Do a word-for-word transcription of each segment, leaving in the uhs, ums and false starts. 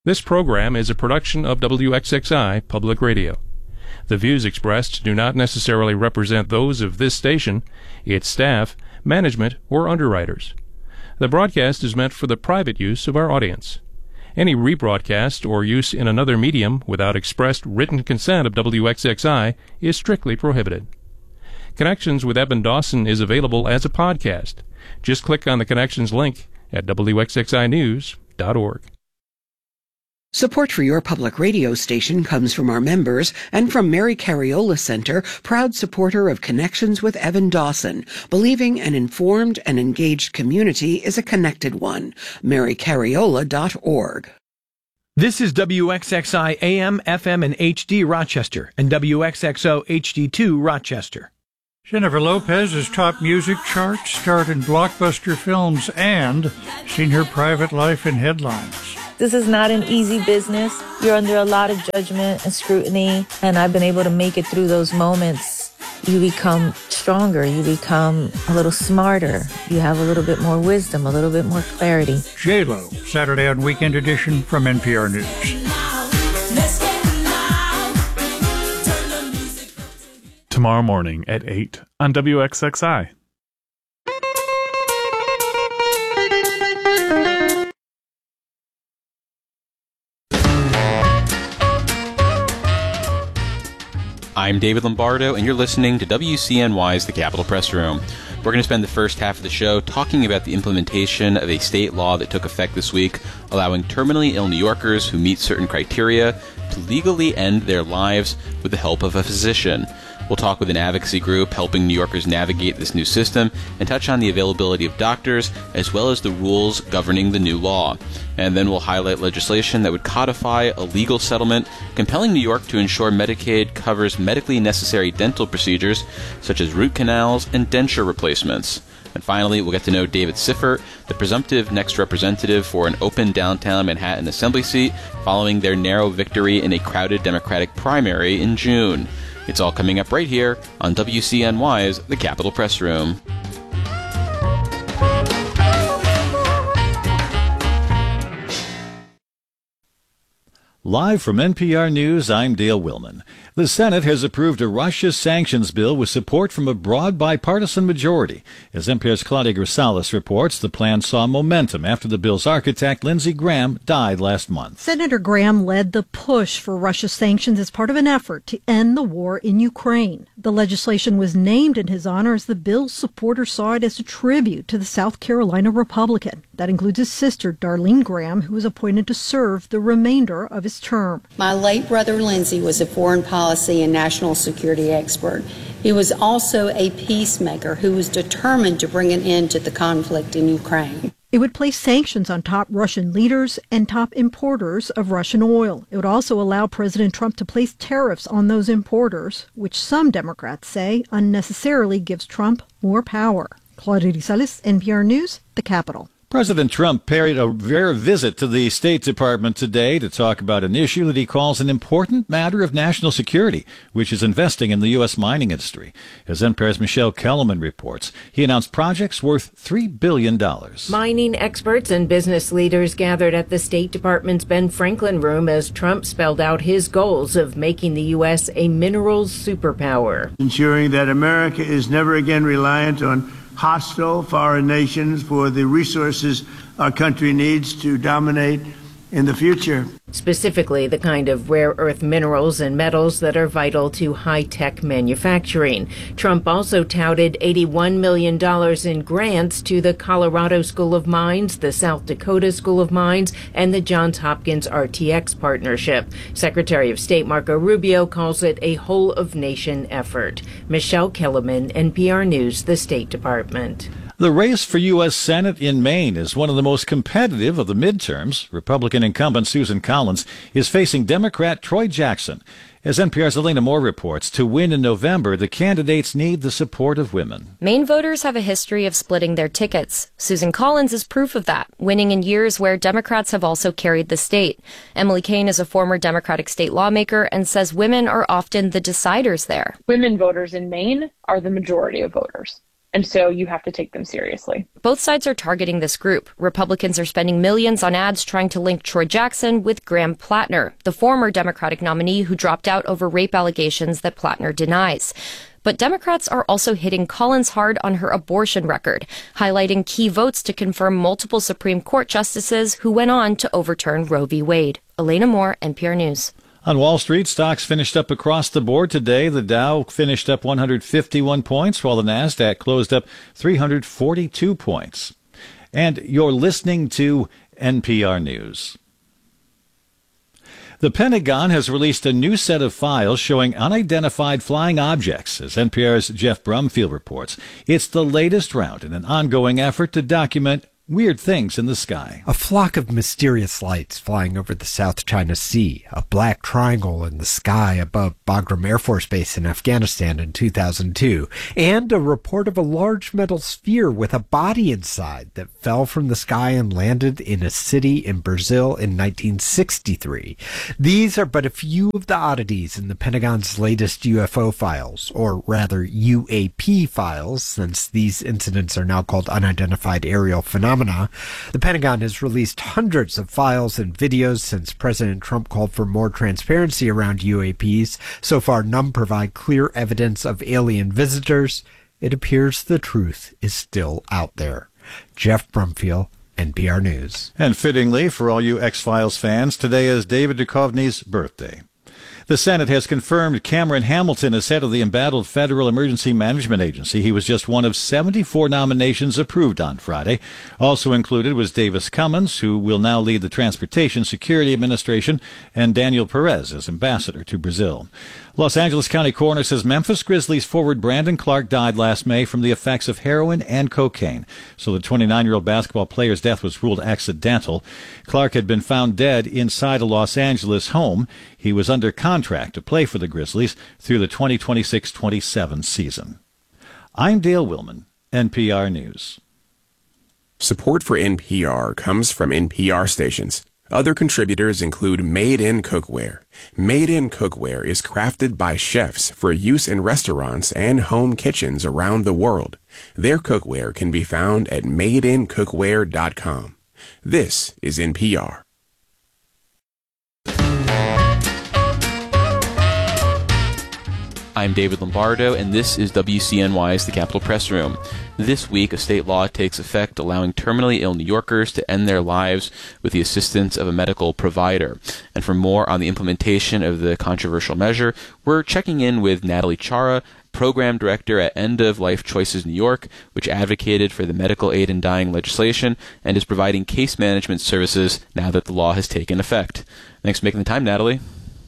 This program is a production of W X X I Public Radio. The views expressed do not necessarily represent those of this station, its staff, management, or underwriters. The broadcast is meant for the private use of our audience. Any rebroadcast or use in another medium without expressed written consent of W X X I is strictly prohibited. Connections with Eben Dawson is available as a podcast. Just click on the Connections link at W X X I news dot org. Support for your public radio station comes from our members and from Mary Cariola Center, proud supporter of Connections with Eben Dawson, believing an informed and engaged community is a connected one. mary cariola dot org. This is W X X I A M, F M, and H D Rochester, and W X X O H D two Rochester. Jennifer Lopez's top music charts, starred in blockbuster films, and seen her private life in headlines. This is not an easy business. You're under a lot of judgment and scrutiny, and I've been able to make it through those moments. You become stronger. You become a little smarter. You have a little bit more wisdom, a little bit more clarity. J-Lo, Saturday on Weekend Edition from N P R News. Tomorrow morning at eight on W X X I. I'm David Lombardo, and you're listening to W C N Y's The Capitol Press Room. We're going to spend the first half of the show talking about the implementation of a state law that took effect this week, allowing terminally ill New Yorkers who meet certain criteria to legally end their lives with the help of a physician. We'll talk with an advocacy group helping New Yorkers navigate this new system and touch on the availability of doctors as well as the rules governing the new law. And then we'll highlight legislation that would codify a legal settlement compelling New York to ensure Medicaid covers medically necessary dental procedures such as root canals and denture replacements. And finally, we'll get to know David Siffert, the presumptive next representative for an open downtown Manhattan assembly seat following their narrow victory in a crowded Democratic primary in June. It's all coming up right here on W C N Y's The Capitol Press Room. Live from N P R News, I'm Dale Willman. The Senate has approved a Russia sanctions bill with support from a broad bipartisan majority. As N P R's Claudia Grisales reports, the plan saw momentum after the bill's architect, Lindsey Graham, died last month. Senator Graham led the push for Russia sanctions as part of an effort to end the war in Ukraine. The legislation was named in his honor as the bill's supporters saw it as a tribute to the South Carolina Republican. That includes his sister, Darlene Graham, who was appointed to serve the remainder of his term. My late brother Lindsey was a foreign policy and national security expert. He was also a peacemaker who was determined to bring an end to the conflict in Ukraine. It would place sanctions on top Russian leaders and top importers of Russian oil. It would also allow President Trump to place tariffs on those importers, which some Democrats say unnecessarily gives Trump more power. Claudia Grisales, N P R News, The Capitol. President Trump paid a rare visit to the State Department today to talk about an issue that he calls an important matter of national security, which is investing in the U S mining industry. As N P R's Michelle Kellerman reports, he announced projects worth three billion dollars. Mining experts and business leaders gathered at the State Department's Ben Franklin room as Trump spelled out his goals of making the U S a minerals superpower. Ensuring that America is never again reliant on hostile foreign nations for the resources our country needs to dominate in the future. Specifically, the kind of rare earth minerals and metals that are vital to high-tech manufacturing. Trump also touted eighty-one million dollars in grants to the Colorado School of Mines, the South Dakota School of Mines, and the Johns Hopkins R T X partnership. Secretary of State Marco Rubio calls it a whole-of-nation effort. Michelle Kellerman, N P R News, the State Department. The race for U S Senate in Maine is one of the most competitive of the midterms. Republican incumbent Susan Collins is facing Democrat Troy Jackson. As N P R's Elena Moore reports, to win in November, the candidates need the support of women. Maine voters have a history of splitting their tickets. Susan Collins is proof of that, winning in years where Democrats have also carried the state. Emily Kane is a former Democratic state lawmaker and says women are often the deciders there. Women voters in Maine are the majority of voters. And so you have to take them seriously. Both sides are targeting this group. Republicans are spending millions on ads trying to link Troy Jackson with Graham Plattner, the former Democratic nominee who dropped out over rape allegations that Plattner denies. But Democrats are also hitting Collins hard on her abortion record, highlighting key votes to confirm multiple Supreme Court justices who went on to overturn Roe v. Wade. Elena Moore, N P R News. On Wall Street, stocks finished up across the board today. The Dow finished up one hundred fifty-one points, while the Nasdaq closed up three hundred forty-two points. And you're listening to N P R News. The Pentagon has released a new set of files showing unidentified flying objects, as N P R's Jeff Brumfield reports. It's the latest round in an ongoing effort to document weird things in the sky. A flock of mysterious lights flying over the South China Sea, a black triangle in the sky above Bagram Air Force Base in Afghanistan in two thousand two, and a report of a large metal sphere with a body inside that fell from the sky and landed in a city in Brazil in nineteen sixty-three. These are but a few of the oddities in the Pentagon's latest U F O files, or rather U A P files, since these incidents are now called unidentified aerial phenomena. The Pentagon has released hundreds of files and videos since President Trump called for more transparency around U A Ps. So far, none provide clear evidence of alien visitors. It appears the truth is still out there. Jeff Brumfield, N P R News. And fittingly, for all you X-Files fans, today is David Duchovny's birthday. The Senate has confirmed Cameron Hamilton as head of the embattled Federal Emergency Management Agency. He was just one of seventy-four nominations approved on Friday. Also included was Davis Cummins, who will now lead the Transportation Security Administration, and Daniel Perez as ambassador to Brazil. Los Angeles County Coroner says Memphis Grizzlies forward Brandon Clark died last May from the effects of heroin and cocaine. So the twenty-nine-year-old basketball player's death was ruled accidental. Clark had been found dead inside a Los Angeles home. He was under contract to play for the Grizzlies through the twenty twenty-six twenty-seven season. I'm Dale Willman, N P R News. Support for N P R comes from N P R stations. Other contributors include Made in Cookware. Made in Cookware is crafted by chefs for use in restaurants and home kitchens around the world. Their cookware can be found at made in cookware dot com. This is N P R. I'm David Lombardo, and this is W C N Y's The Capitol Press Room. This week, a state law takes effect allowing terminally ill New Yorkers to end their lives with the assistance of a medical provider. And for more on the implementation of the controversial measure, we're checking in with Natalie Chara, Program Director at End of Life Choices New York, which advocated for the medical aid in dying legislation and is providing case management services now that the law has taken effect. Thanks for making the time, Natalie.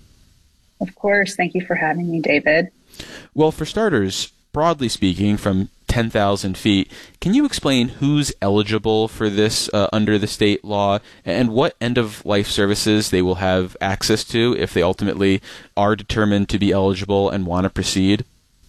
Of course. Thank you for having me, David. Well, for starters, broadly speaking, from ten thousand feet, can you explain who's eligible for this uh, under the state law and what end-of-life services they will have access to if they ultimately are determined to be eligible and want to proceed?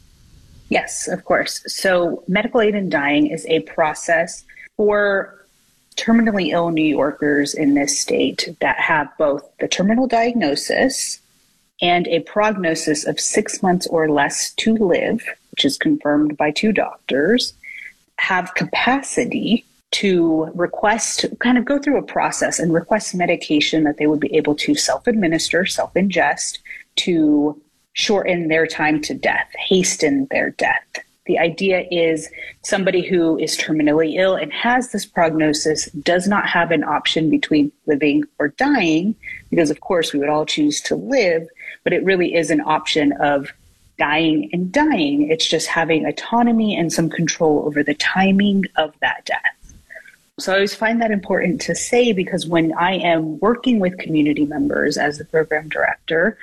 Yes, of course. So medical aid in dying is a process for terminally ill New Yorkers in this state that have both the terminal diagnosis and a prognosis of six months or less to live, which is confirmed by two doctors, have capacity to request, kind of go through a process and request medication that they would be able to self-administer, self-ingest to shorten their time to death, hasten their death. The idea is somebody who is terminally ill and has this prognosis does not have an option between living or dying, because of course we would all choose to live, but it really is an option of dying and dying. It's just having autonomy and some control over the timing of that death. So I always find that important to say, because when I am working with community members as the program director,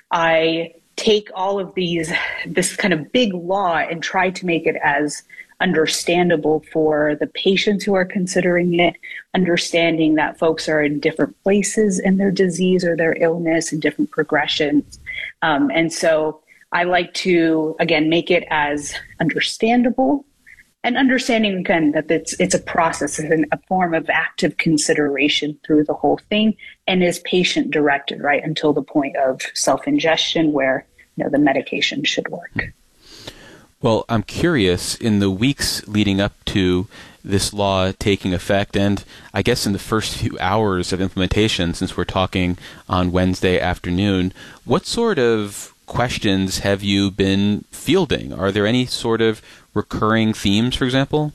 I take all of these, this kind of big law and try to make it as understandable for the patients who are considering it, understanding that folks are in different places in their disease or their illness and different progressions. Um, and so I like to, again, make it as understandable and understanding, again, that it's it's a process and a form of active consideration through the whole thing and is patient directed, right, until the point of self-ingestion where, you know, the medication should work. Well, I'm curious, in the weeks leading up to this law taking effect, and I guess in the first few hours of implementation, since we're talking on Wednesday afternoon, what sort of questions have you been fielding? Are there any sort of recurring themes, for example?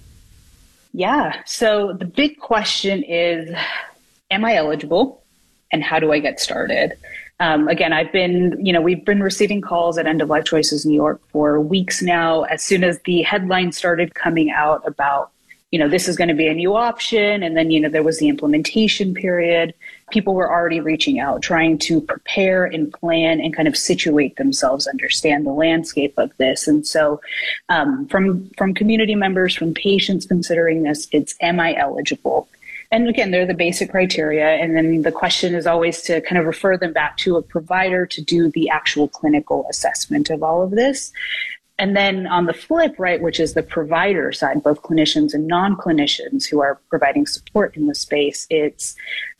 Yeah. So the big question is, am I eligible? And how do I get started? Um, again, I've been, you know, we've been receiving calls at End of Life Choices New York for weeks now. As soon as the headline started coming out about, you know, this is going to be a new option, and then, you know, there was the implementation period, people were already reaching out, trying to prepare and plan and kind of situate themselves, understand the landscape of this. And so um, from from community members, from patients considering this, it's, am I eligible? And again, they're the basic criteria. And then the question is always to kind of refer them back to a provider to do the actual clinical assessment of all of this. And then on the flip, right, which is the provider side, both clinicians and non-clinicians who are providing support in the space, it's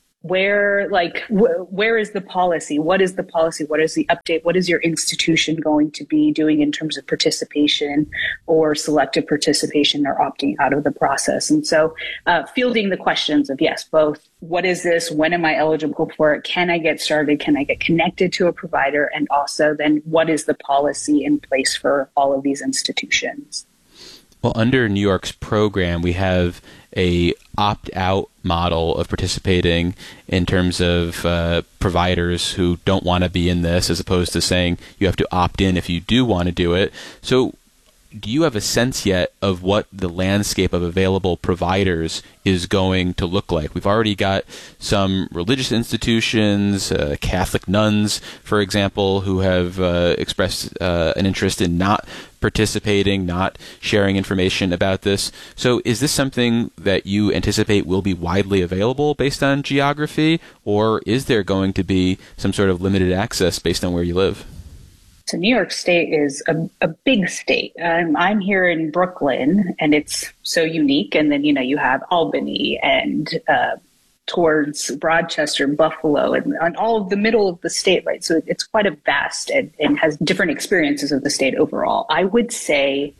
where, like, wh- where is the policy? What is the policy? What is the update? What is your institution going to be doing in terms of participation or selective participation or opting out of the process? And so uh, fielding the questions of, yes, both what is this? When am I eligible for it? Can I get started? Can I get connected to a provider? And also then what is the policy in place for all of these institutions? Well, under New York's program, we have a opt-out model of participating in terms of uh, providers who don't want to be in this, as opposed to saying you have to opt in if you do want to do it. So do you have a sense yet of what the landscape of available providers is going to look like? We've already got some religious institutions, uh, Catholic nuns, for example, who have uh, expressed uh, an interest in not participating, not sharing information about this. So is this something that you anticipate will be widely available based on geography, or is there going to be some sort of limited access based on where you live? So New York State is a, a big state. Um, I'm here in Brooklyn, and it's so unique. And then, you know, you have Albany and uh, towards Rochester, Buffalo, and, and all of the middle of the state, right? So it's quite a vast and, and has different experiences of the state overall. I would say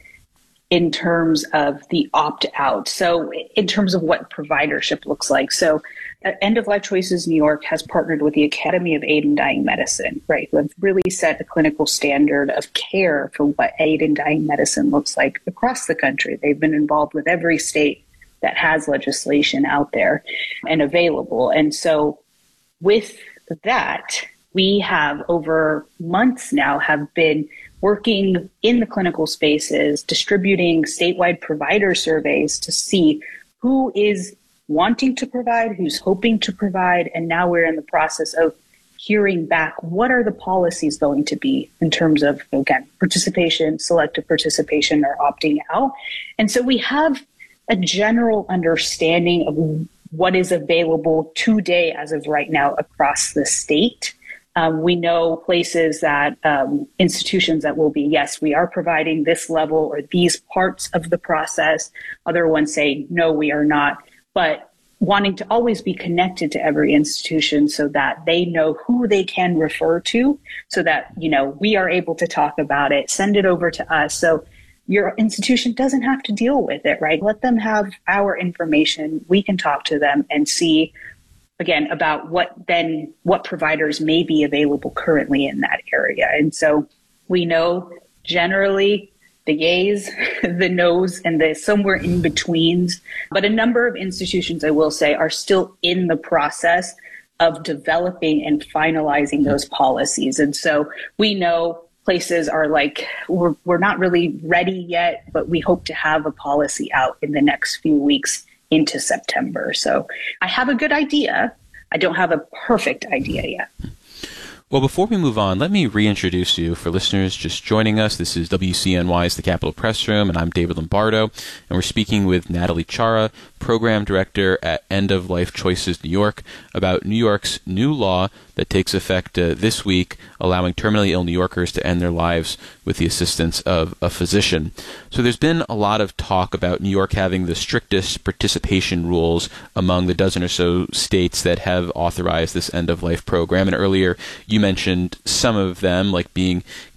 in terms of the opt-out, so in terms of what providership looks like. So End of Life Choices New York has partnered with the Academy of Aid in Dying Medicine, right, who have really set a clinical standard of care for what aid in dying medicine looks like across the country. They've been involved with every state that has legislation out there and available. And so with that, we have over months now have been working in the clinical spaces, distributing statewide provider surveys to see who is wanting to provide, who's hoping to provide, and now we're in the process of hearing back what are the policies going to be in terms of, again, participation, selective participation, or opting out. And so we have a general understanding of what is available today as of right now across the state. Um, we know places that um, institutions that will be, yes, we are providing this level or these parts of the process. Other ones say, no, we are not. But wanting to always be connected to every institution so that they know who they can refer to, so that, you know, we are able to talk about it, send it over to us. So your institution doesn't have to deal with it, right? Let them have our information. We can talk to them and see, again, about what then, what providers may be available currently in that area. And so we know generally the yays, the no's, and the somewhere in betweens. But a number of institutions, I will say, are still in the process of developing and finalizing those policies. And so we know places are like, we're, we're not really ready yet, but we hope to have a policy out in the next few weeks into September. So I have a good idea. I don't have a perfect idea yet. Well, before we move on, let me reintroduce you for listeners just joining us. This is W C N Y's The Capitol Press Room, and I'm David Lombardo, and we're speaking with Natalie Chara, Program Director at End of Life Choices New York, about New York's new law that takes effect uh, this week, allowing terminally ill New Yorkers to end their lives with the assistance of a physician. So there's been a lot of talk about New York having the strictest participation rules among the dozen or so states that have authorized this end-of-life program. And earlier you mentioned some of them, like being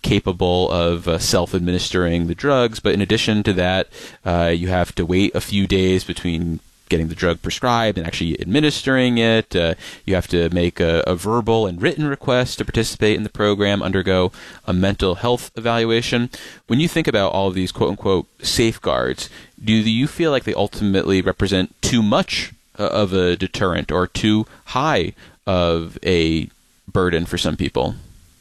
capable of uh, self-administering the drugs. But in addition to that, uh, you have to wait a few days between getting the drug prescribed and actually administering it. Uh, you have to make a, a verbal and written request to participate in the program, undergo a mental health evaluation. When you think about all of these quote-unquote safeguards, do you feel like they ultimately represent too much uh, of a deterrent or too high of a burden for some people?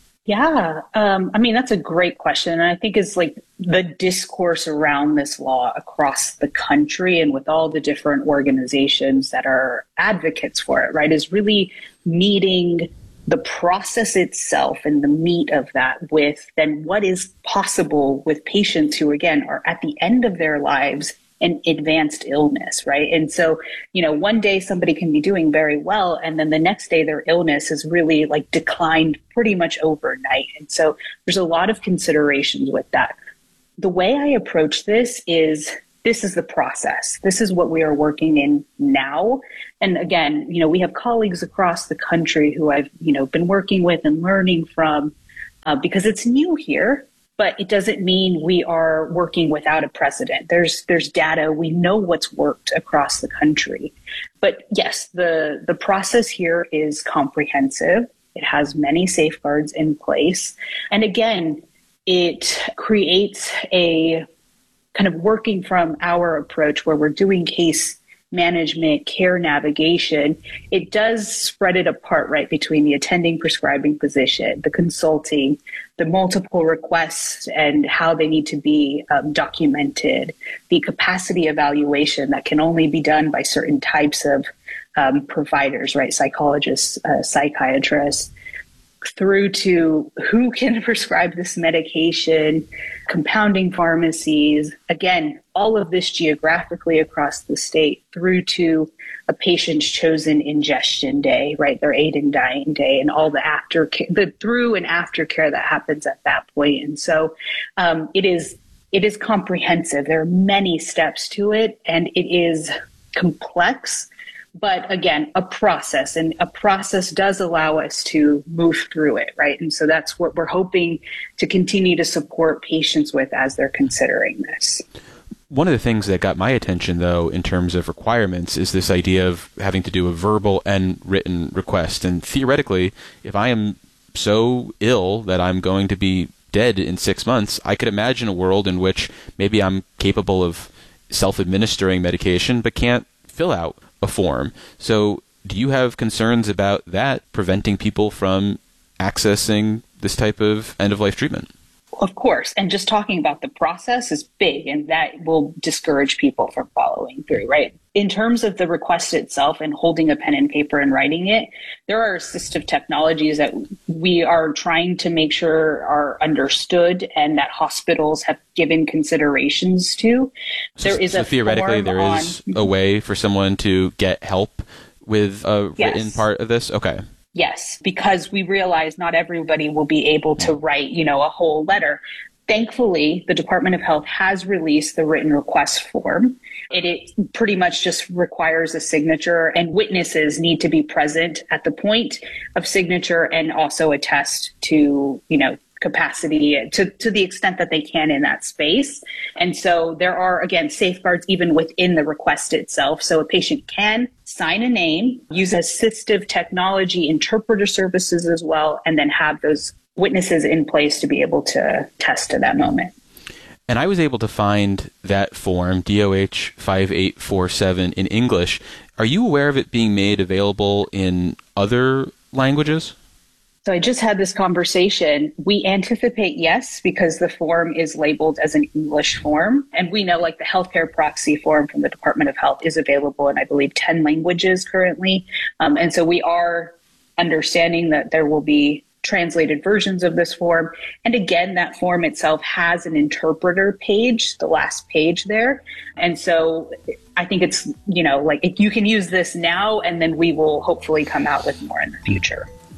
Yeah, um, I mean, that's a great question. And I think it's like the discourse around this law across the country and with all the different organizations that are advocates for it, right, is really meeting the process itself and the meat of that with then what is possible with patients who, again, are at the end of their lives and advanced illness, right? And so, you know, one day somebody can be doing very well, and then the next day their illness has really like declined pretty much overnight. And so there's a lot of considerations with that. The way I approach this is, this is the process. This is what we are working in now. And again, you know, we have colleagues across the country who I've, you know, been working with and learning from uh, because it's new here. But it doesn't mean we are working without a precedent. There's there's data. We know what's worked across the country. But yes, the, the process here is comprehensive. It has many safeguards in place. And again, it creates a kind of working from our approach where we're doing case management, care navigation. It does spread it apart, right, between the attending prescribing physician, the consulting, the multiple requests and how they need to be um, documented, the capacity evaluation that can only be done by certain types of um, providers, right, psychologists, uh, psychiatrists, through to who can prescribe this medication, compounding pharmacies, again, all of this geographically across the state, through to a patient's chosen ingestion day, right, their aid in dying day, and all the after, the through and after care that happens at that point. And so um, it is it is comprehensive. There are many steps to it, and it is complex. But again, a process, and a process does allow us to move through it, right? And so that's what we're hoping to continue to support patients with as they're considering this. One of the things that got my attention, though, in terms of requirements is this idea of having to do a verbal and written request. And theoretically, if I am so ill that I'm going to be dead in six months, I could imagine a world in which maybe I'm capable of self-administering medication but can't fill out a form. So do you have concerns about that preventing people from accessing this type of end-of-life treatment? Of course. And just talking about the process is big, and that will discourage people from following through, right? In terms of the request itself and holding a pen and paper and writing it, there are assistive technologies that we are trying to make sure are understood and that hospitals have given considerations to. So, there is so a theoretically, there on, is a way for someone to get help with a yes. written part of this? Okay. Yes, because we realize not everybody will be able to write, you know, a whole letter. Thankfully, the Department of Health has released the written request form. It, it pretty much just requires a signature, and witnesses need to be present at the point of signature and also attest to, you know, capacity to, to the extent that they can in that space. And so there are, again, safeguards even within the request itself. So a patient can sign a name, use assistive technology, interpreter services as well, and then have those witnesses in place to be able to test to that moment. And I was able to find that form, D O H five eight four seven, in English. Are you aware of it being made available in other languages? So I just had this conversation. We anticipate yes, because the form is labeled as an English form. And we know like the healthcare proxy form from the Department of Health is available in, I believe, ten languages currently. Um, and so we are understanding that there will be translated versions of this form. And again, that form itself has an interpreter page, the last page there. And so I think it's, you know, like you can use this now, and then we will hopefully come out with more in the future.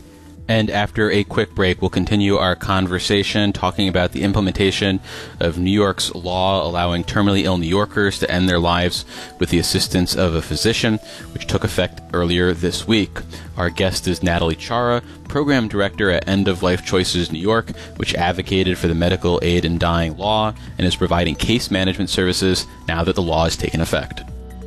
And after a quick break, we'll continue our conversation talking about the implementation of New York's law allowing terminally ill New Yorkers to end their lives with the assistance of a physician, which took effect earlier this week. Our guest is Natalie Chara, Program Director at End of Life Choices New York, which advocated for the medical aid in dying law and is providing case management services now that the law has taken effect.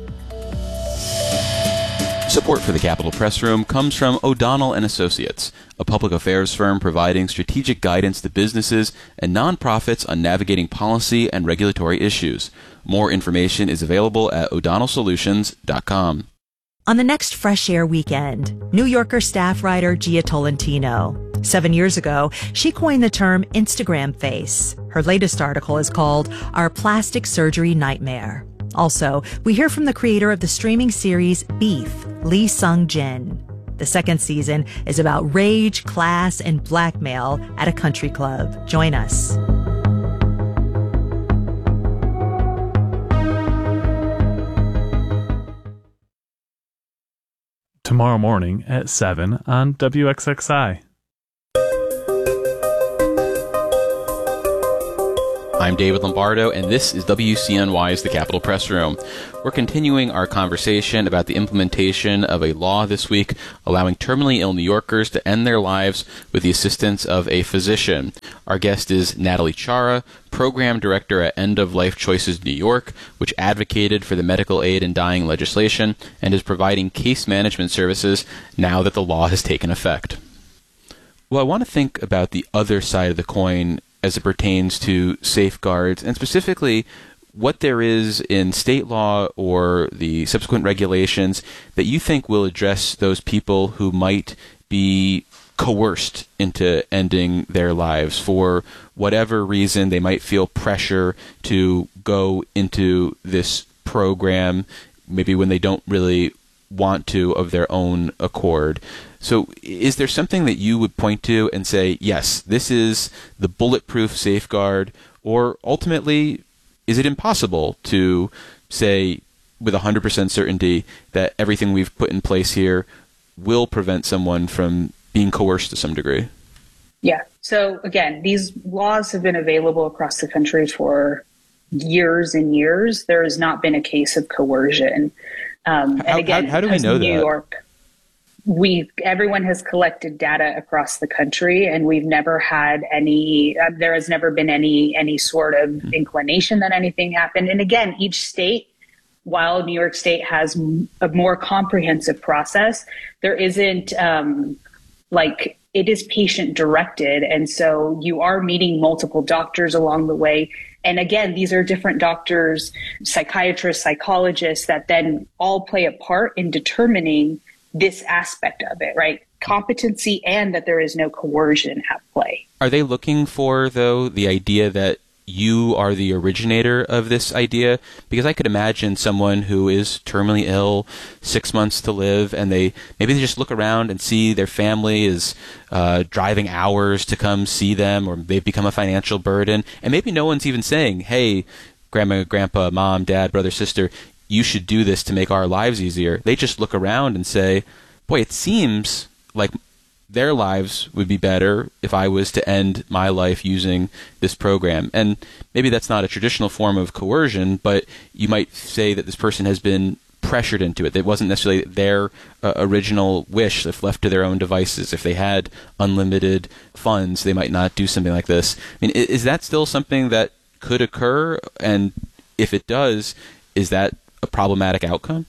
Support for the Capitol Press Room comes from O'Donnell and Associates, a public affairs firm providing strategic guidance to businesses and nonprofits on navigating policy and regulatory issues. More information is available at o'donnell solutions dot com. On the next Fresh Air weekend, New Yorker staff writer Gia Tolentino. Seven years ago, she coined the term Instagram face. Her latest article is called Our Plastic Surgery Nightmare. Also, we hear from the creator of the streaming series Beef, Lee Sung-jin. The second season is about rage, class, and blackmail at a country club. Join us. Tomorrow morning at seven on W X X I. I'm David Lombardo, and this is W C N Y's The Capitol Press Room. We're continuing our conversation about the implementation of a law this week allowing terminally ill New Yorkers to end their lives with the assistance of a physician. Our guest is Natalie Chara, Program Director at End of Life Choices New York, which advocated for the medical aid in dying legislation and is providing case management services now that the law has taken effect. Well, I want to think about the other side of the coin as it pertains to safeguards, and specifically what there is in state law or the subsequent regulations that you think will address those people who might be coerced into ending their lives for whatever reason. They might feel pressure to go into this program, maybe when they don't really want to of their own accord. So is there something that you would point to and say, yes, this is the bulletproof safeguard, or ultimately, is it impossible to say with one hundred percent certainty that everything we've put in place here will prevent someone from being coerced to some degree? Yeah. So again, these laws have been available across the country for years and years. There has not been a case of coercion. Um, and how, again, how, how do we know New that? York, we everyone has collected data across the country, and we've never had any. Uh, there has never been any any sort of mm-hmm. inclination that anything happened. And again, each state, while New York State has a more comprehensive process, there isn't um, like it is patient directed, and so you are meeting multiple doctors along the way. And again, these are different doctors, psychiatrists, psychologists that then all play a part in determining this aspect of it, right? Competency, and that there is no coercion at play. Are they looking for, though, the idea that you are the originator of this idea? Because I could imagine someone who is terminally ill, six months to live, and they maybe they just look around and see their family is uh, driving hours to come see them, or they've become a financial burden, and maybe no one's even saying, hey, grandma, grandpa, mom, dad, brother, sister, you should do this to make our lives easier. They just look around and say, boy, it seems like their lives would be better if I was to end my life using this program. And maybe that's not a traditional form of coercion, but you might say that this person has been pressured into it. It wasn't necessarily their uh, original wish if left to their own devices. If they had unlimited funds, they might not do something like this. I mean, is that still something that could occur? And if it does, is that a problematic outcome?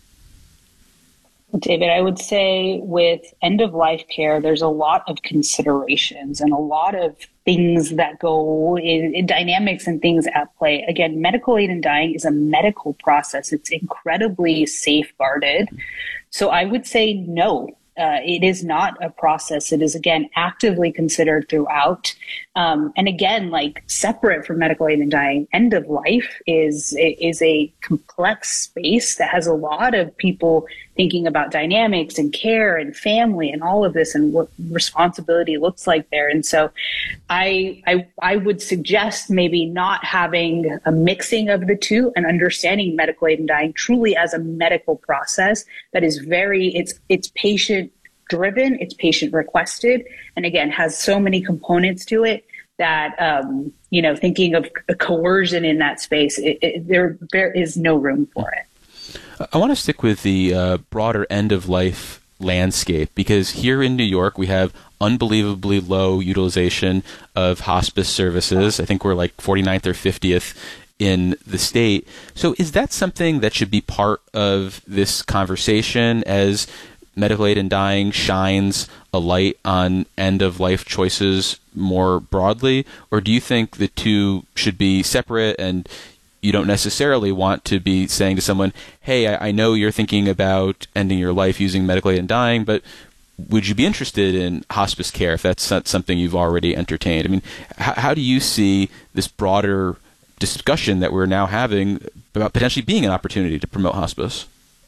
David, I would say with end-of-life care, there's a lot of considerations and a lot of things that go in, in dynamics and things at play. Again, medical aid in dying is a medical process. It's incredibly safeguarded. So I would say no. Uh, it is not a process. It is, again, actively considered throughout. Um, and again, like separate from medical aid in dying, end of life is, is a complex space that has a lot of people thinking about dynamics and care and family and all of this and what responsibility looks like there. And so I, I, I would suggest maybe not having a mixing of the two and understanding medical aid in dying truly as a medical process that is very, it's, it's patient driven, it's patient requested, and again, has so many components to it that, um, you know, thinking of coercion in that space, it, it, there there is no room for it. I want to stick with the uh, broader end-of-life landscape, because here in New York, we have unbelievably low utilization of hospice services. I think we're like forty-ninth or fiftieth in the state. So is that something that should be part of this conversation as medical aid in dying shines a light on end-of-life choices more broadly? Or do you think the two should be separate, and you don't necessarily want to be saying to someone, hey, I, I know you're thinking about ending your life using medical aid in dying, but would you be interested in hospice care if that's not something you've already entertained? I mean, how, how do you see this broader discussion that we're now having about potentially being an opportunity to promote hospice?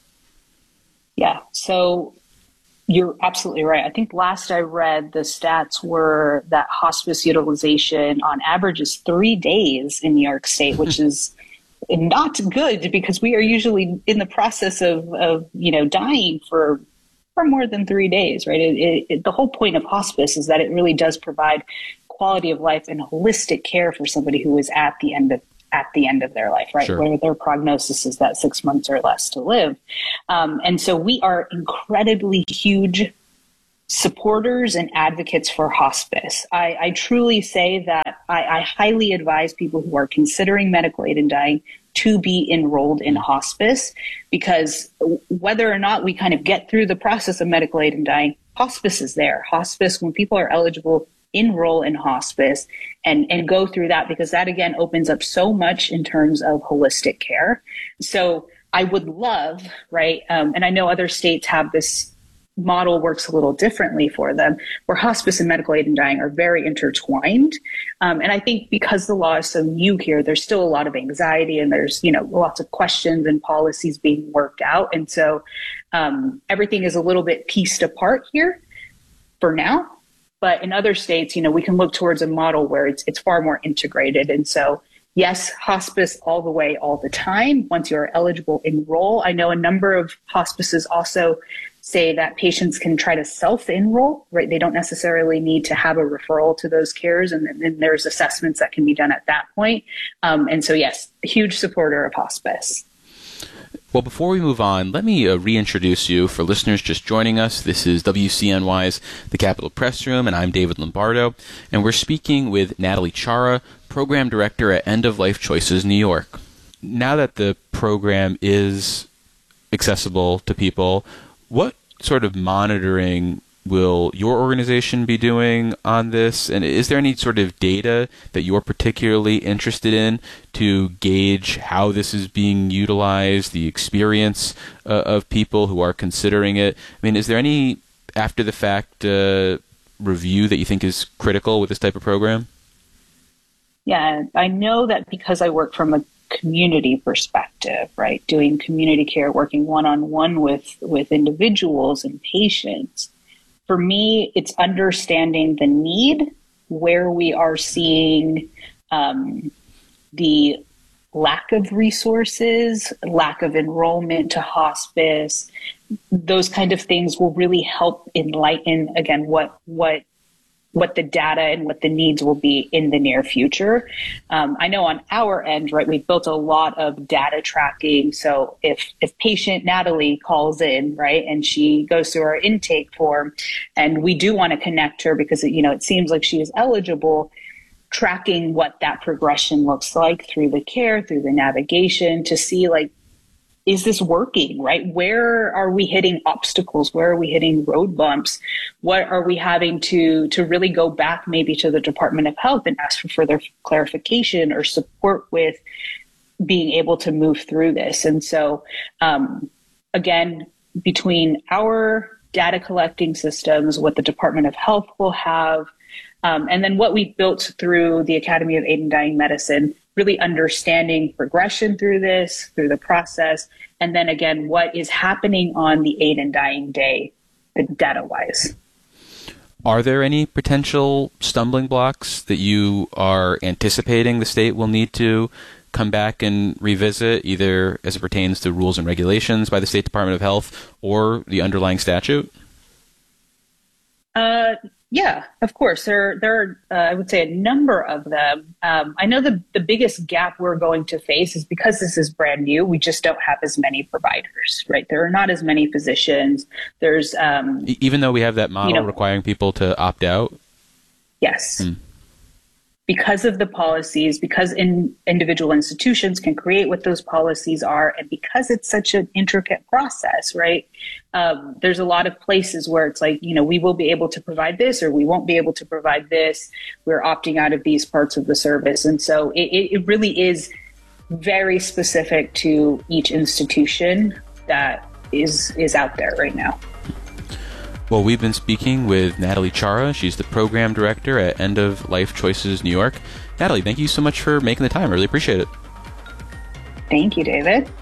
Yeah, so you're absolutely right. I think last I read, the stats were that hospice utilization on average is three days in New York State, which is not good, because we are usually in the process of, of you know, dying for for more than three days, right? It, it, it, the whole point of hospice is that it really does provide quality of life and holistic care for somebody who is at the end of at the end of their life, right? Sure. Where their prognosis is that six months or less to live. Um, and so we are incredibly huge supporters and advocates for hospice. I, I truly say that I, I highly advise people who are considering medical aid in dying to be enrolled in hospice, because whether or not we kind of get through the process of medical aid in dying, hospice is there. Hospice, when people are eligible, enroll in hospice and, and go through that, because that, again, opens up so much in terms of holistic care. So I would love, right, um, and I know other states have this model works a little differently for them, where hospice and medical aid in dying are very intertwined. Um, and I think because the law is so new here, there's still a lot of anxiety, and there's, you know, lots of questions and policies being worked out. And so um, everything is a little bit pieced apart here for now. But in other states, you know, we can look towards a model where it's it's far more integrated. And so, yes, hospice all the way, all the time. Once you're eligible, enroll. I know a number of hospices also say that patients can try to self-enroll, right? They don't necessarily need to have a referral to those cares, and then there's assessments that can be done at that point. Um, and so, yes, a huge supporter of hospice. Well, before we move on, let me uh, reintroduce you for listeners just joining us. This is W C N Y's The Capitol Press Room, and I'm David Lombardo, and we're speaking with Natalie Chara, Program Director at End of Life Choices New York. Now that the program is accessible to people, what sort of monitoring will your organization be doing on this? And is there any sort of data that you're particularly interested in to gauge how this is being utilized, the experience uh, of people who are considering it? I mean, is there any after-the-fact uh, review that you think is critical with this type of program? Yeah, I know that because I work from a community perspective, right? Doing community care, working one-on-one with, with individuals and patients. For me, it's understanding the need, where we are seeing um, the lack of resources, lack of enrollment to hospice. Those kind of things will really help enlighten, again, what what what the data and what the needs will be in the near future. Um, I know on our end, right, we've built a lot of data tracking. So if if patient Natalie calls in, right, and she goes through our intake form, and we do want to connect her because, you know, it seems like she is eligible, tracking what that progression looks like through the care, through the navigation, to see, like, is this working, right? Where are we hitting obstacles? Where are we hitting road bumps? What are we having to, to really go back maybe to the Department of Health and ask for further clarification or support with being able to move through this? And so, um, again, between our data collecting systems, what the Department of Health will have, um, and then what we built through the Academy of Aid in Dying Medicine, really understanding progression through this, through the process, and then again, what is happening on the Aid in Dying Day, data-wise. Are there any potential stumbling blocks that you are anticipating the state will need to come back and revisit, either as it pertains to rules and regulations by the State Department of Health or the underlying statute? Uh, yeah, of course. There, there are, uh, I would say, a number of them. Um, I know the, the biggest gap we're going to face is because this is brand new. We just don't have as many providers, right? There are not as many physicians. There's um, even though we have that model you know, requiring people to opt out. Yes. Hmm. Because of the policies, because in, individual institutions can create what those policies are, and because it's such an intricate process, right? Um, there's a lot of places where it's like, you know, we will be able to provide this or we won't be able to provide this. We're opting out of these parts of the service. And so it, it really is very specific to each institution that is is out there right now. Well, we've been speaking with Natalie Chara. She's the program director at End of Life Choices New York. Natalie, thank you so much for making the time. I really appreciate it. Thank you, David.